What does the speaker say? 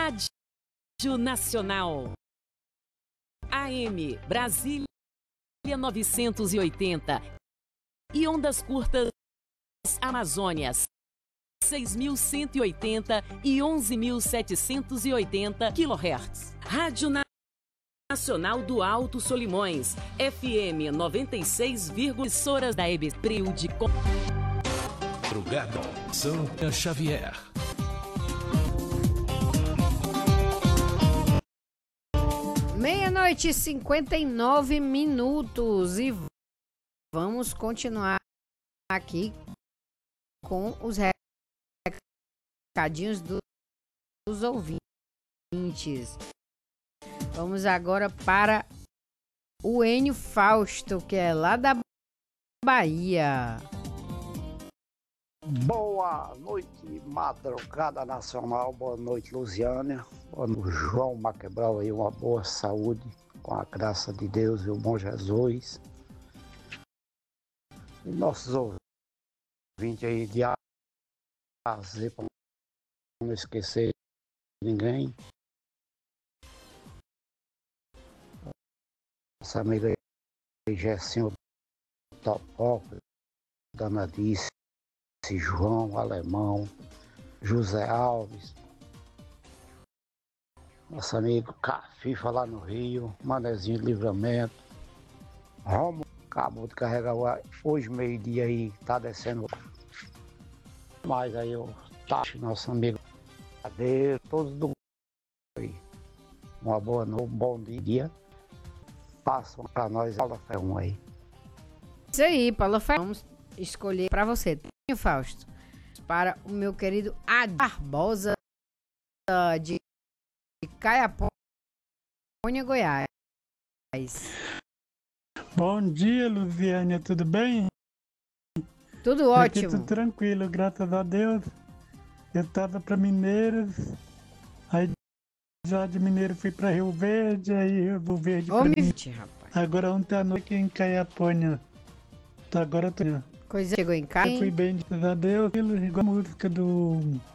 Rádio Nacional. AM Brasília 980 e ondas curtas Amazônias 6.180 e 11.780 kHz. Rádio Nacional do Alto Solimões, FM 96, emissoras da EBPRIL de Madrugada Santa Xavier. Meia-noite e 59 minutos e vamos continuar aqui com os recadinhos dos ouvintes. Vamos agora para o Enio Fausto, que é lá da Bahia. Boa noite, Madrugada Nacional. Boa noite, Luziânia. Boa noite, João Maquebral aí, uma boa saúde, com a graça de Deus e o bom Jesus. E nossos ouvintes aí de fazer para não esquecer ninguém. Nossa amiga aí, Gessinho Topópolis, Dona Dice, João Alemão, José Alves, nosso amigo Cafifa lá no Rio, Manezinho de Livramento, Romo acabou de carregar hoje meio-dia aí, tá descendo. Mas aí o Tacho, nosso amigo Cadeiro, todos do aí. Uma boa noite, um bom dia. Passam pra nós Paula Ferrão aí. Isso aí, Paula Ferrão. Vamos escolher para você, Fausto, para o meu querido Adi Barbosa de Caiapônia, Goiás. Bom dia, Luziânia, tudo bem? Tudo ótimo. Aqui tudo tranquilo, graças a Deus. Eu tava para Mineiros, aí já de Mineiro fui para Rio Verde, aí Rio Verde pra mim. Rapaz. Agora ontem à noite em Caiapônia. Agora eu tô... Coisa chegou em casa. Eu fui bem, graças a Deus, igual a música do